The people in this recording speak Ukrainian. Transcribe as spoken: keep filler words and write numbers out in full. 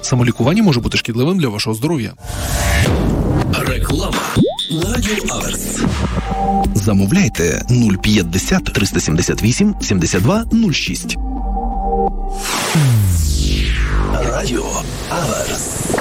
Самолікування може бути шкідливим для вашого здоров'я. Реклама на Радіо Аверс. Замовляйте нуль п'ятдесят триста сімдесят вісім сімдесят два нуль шість. Радіо Аверс.